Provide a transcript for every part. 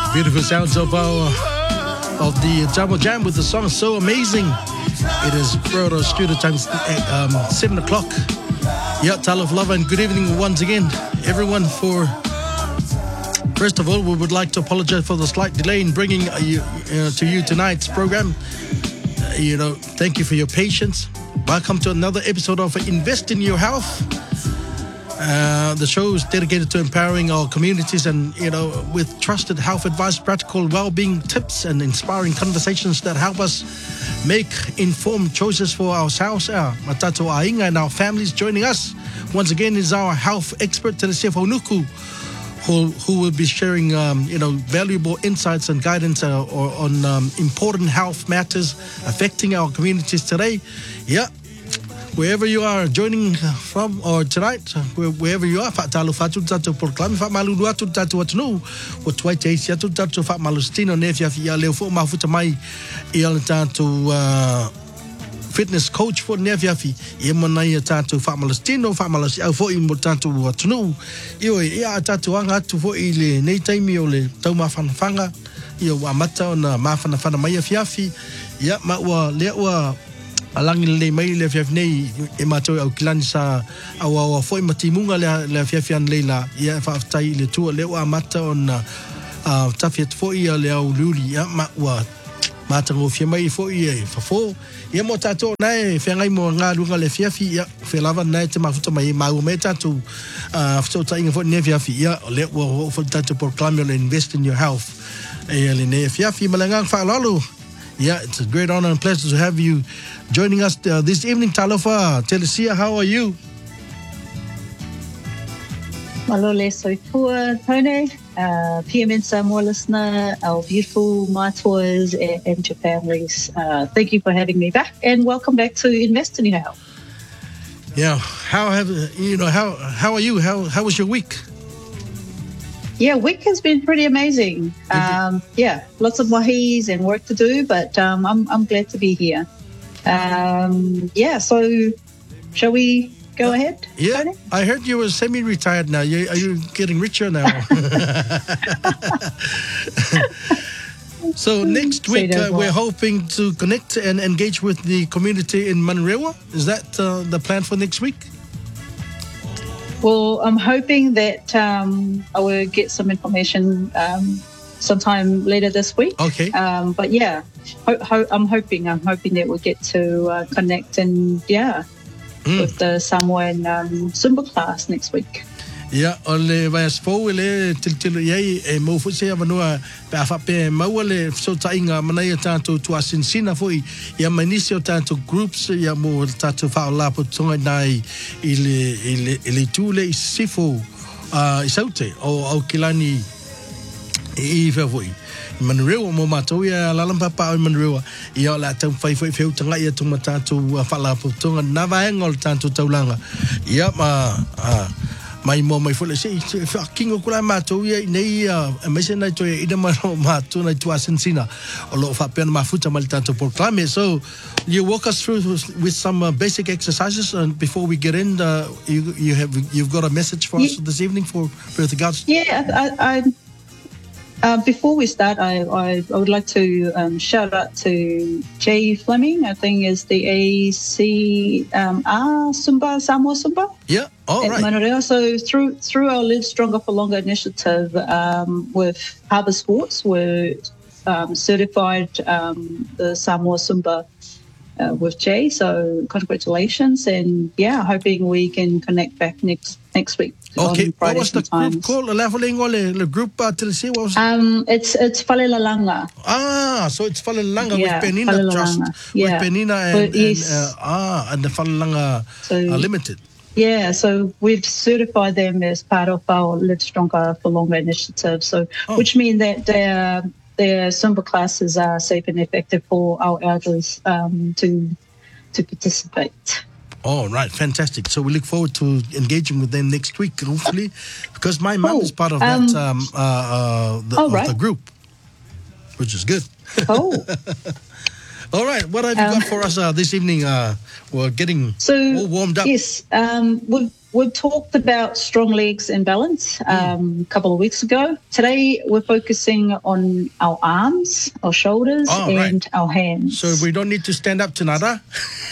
Beautiful sounds of the Double Jam with the song So Amazing. It is Brodo Studio time 7 o'clock. Yeah, tale of love and good evening once again, everyone. First of all, we would like to apologize for the slight delay in bringing to you tonight's program. Thank you for your patience. Welcome to another episode of Invest in Your Health. The show is dedicated to empowering our communities and, with trusted health advice, practical well-being tips, and inspiring conversations that help us make informed choices for ourselves, our matatu ainga, and our families. Joining us once again is our health expert, Teresia Faunuku, who will be sharing, valuable insights and guidance on important health matters affecting our communities today. Yeah. Wherever you are joining from or tonight, wherever you are, fa'atalo fatu tatu proclame fa'amalu atu tatu atunu o tuai te isi atu tatu fa'amalustino nefia ia leo fo mafuta mai ia tatu fitness coach for nefia fi ia manai tatu fa'amalustino fa'amalusi au fo i mo tatu atunu ia tatu anga atu fo i le nei taimi o le tau mafanafanga ia wa mata ona mafanafana mai afiafi ia ma wa le wa alangi le mai le fiaf nei e matou au kilani sa au foi matimunga le fiaf an leila ia fa tai le tu le wa mata on tafiat foi le au luli ia ma wa mata ngo fia mai foi e fa fo ia mo tato nai fe ngai mo nga lunga le fiaf ia fe lava nai te mafuta mai ma o meta tu so tai ngo ne fiaf ia le wa for tato proclaim le invest in your health e le ne fiaf malanga fa lalo. Yeah, it's a great honor and pleasure to have you joining us this evening. Talofa, Telesia, how are you? Malole soifua, Tone, PMN Samoa listener, our beautiful matoas and your families. Thank you for having me back and welcome back to Invest in Your Health. Yeah, how are you? How was your week? Yeah, week has been pretty amazing. Lots of wahis and work to do, but I'm glad to be here. So shall we go ahead? Yeah, Tony? I heard you were semi-retired now. Are you getting richer now? So next week we're hoping to connect and engage with the community in Manurewa. Is that the plan for next week? Well, I'm hoping that I will get some information sometime later this week. Okay. But yeah, I'm hoping that we'll get to connect and with the Samoan Zumba class next week. Yeah, ole vai spo ele til ye e mo fu se avanua pe afa pe mau le so tainga manai tanto tu asinsina foi ia manisio tanto groups ia mo tanto fa la po tonga nai ile tule sifo isaute o kilani e fa foi Manurewa mo matou ia lalamba pa Manurewa ia la tau fai feu tanga ia tu tanto fa la po tonga na vai ngol tanto taulanga ia mai mo mai fole se fucking kula matou ia nei mai se nai to ida maro matou nai tu asinsina o lo fa pena mafuta mal tanto proclame. So you walk us through with some basic exercises and before we get in you've got a message for us this evening for with regards. Before we start, I would like to shout out to Jay Fleming. I think is the ACR Samoa Zumba. Yeah, all right. Manurewa. So through our Live Stronger for Longer initiative with Harbour Sports, we're certified the Samoa Zumba with Jay. So congratulations, and hoping we can connect back next week. Okay, what was the group called? The group Telesi, what was it? It's Falelalanga. So it's Falelalanga with Penina Trust. Yeah. With Penina and the Falelalanga Limited. Yeah, so we've certified them as part of our Live Stronger for Longer initiative. So which means that their Zumba classes are safe and effective for our elders to participate. All right, fantastic. So we look forward to engaging with them next week, hopefully, because my mom is part of that of the group, which is good. All right, what have you got for us this evening? We're getting all warmed up. Yes, we've talked about strong legs and balance a couple of weeks ago. Today we're focusing on our arms, our shoulders, and our hands. So we don't need to stand up tonight, huh?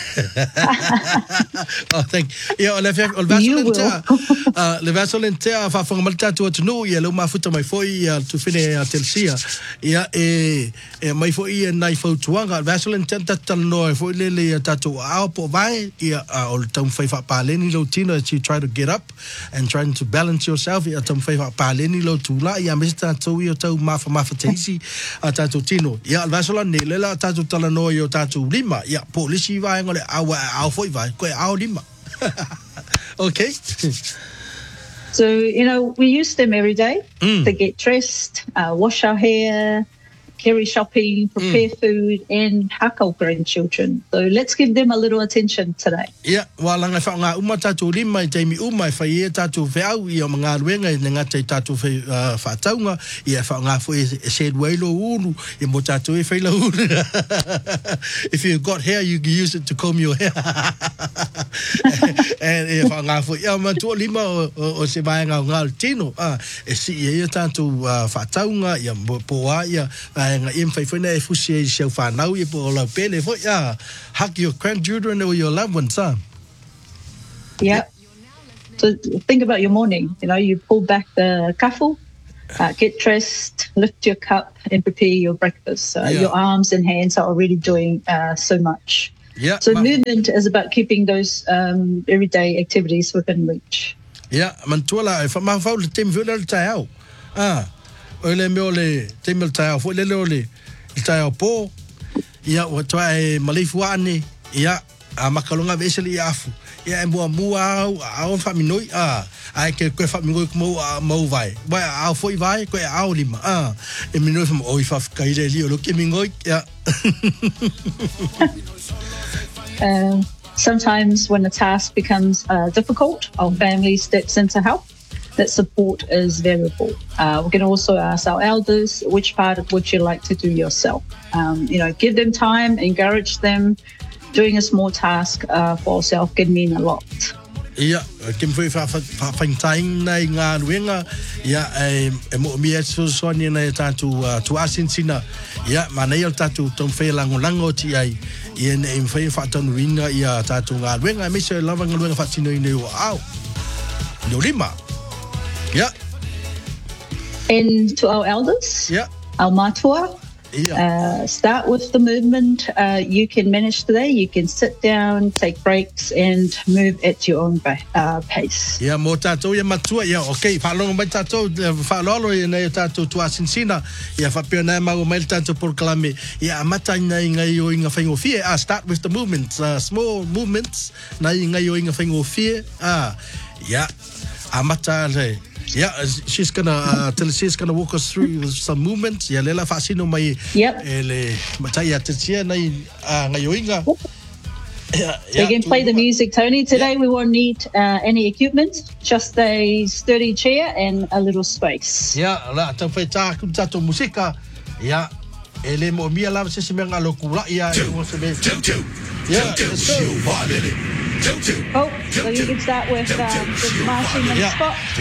Oh, thank you. You will. Le vasolentea fa fongalta tu tunu ia lo mafuta mai foi tu fine telsia ia mai foi nai fo tuanga vasolentea tatano foi le tatu ao po vai ia o tam fai fa paleni lo tino as you try to get up and trying to balance yourself ia tam fai fa paleni lo tula ia mista tu ia tau mafa teisi tatu tino ia vasolane le la tatu talano yo tatu lima ia polisi vai ngole au foi vai ko au lima. Okay. So, we use them every day to get dressed, wash our hair, carry shopping, prepare food, and hakau grandchildren. So let's give them a little attention today. Yeah, walanga fa nga uma tatu lima te mi uma fa ye tatu fe au ia mga ruenga nga te tatu fe fa taunga ia fa nga fo said welo ulu ia mo tatu e fe la ulu. If you've got hair, you can use it to comb your hair. And if nga fo ia ma tu lima o se vai nga tino e si ia tatu fa taunga ia po ia nga im fai fai e fusi se fa nau e po la pele fo ya hug your grandchildren or your loved ones. Yeah. So think about your morning. You pull back the kafu, get dressed, lift your cup, and prepare your breakfast. Your arms and hands are already doing so much. Yeah. So movement is about keeping those everyday activities within reach. Yeah, mantuala fa ma fa le tem vela tao. Ole me ole te mel tau fo le ole tau po ia o twae malifuani ia a makalonga veseli afu ia mua au fa minoi ai ke ko fa minoi mo vai au foi vai ko au lima e minoi fa o fa kai le li o ke minoi ia. Sometimes when a task becomes difficult, our family steps in to help. That support is variable. We can also ask our elders, which part would you like to do yourself? Give them time, encourage them. Doing a small task for ourselves can mean a lot. Yeah, kim foi fa time na nga wenga ya e mo mi so ni na tatu tu asinsina ya manai tatu tom fe lango ti ai ien em foi fa ton winga ya tatu nga wenga mi se lava nga wenga fa sino ni au no lima. Yeah. And to our elders, our matua, start with the movement. You can manage today. You can sit down, take breaks, and move at your own pace. Yeah, mo tato ya matua ya okay. Falong mai tato falolo na tato tua sinsina ya fa pena ma o mai tato por clame ya mata na ngai o inga faingo fie. Start with the movements, small movements na ngai o inga faingo fie. Amata le. Yeah, she's gonna walk us through some movements. Yeah, lela fasino mai. Ele mataya tetsia nai ngayoinga. We can play the music, Tony. Today we won't need any equipment, just a sturdy chair and a little space. Yeah, la ta fai ta tato musika. Yeah. Ele mo mia la se menga lokula ya mo se be. Yeah, so you can start with just marching in the spot.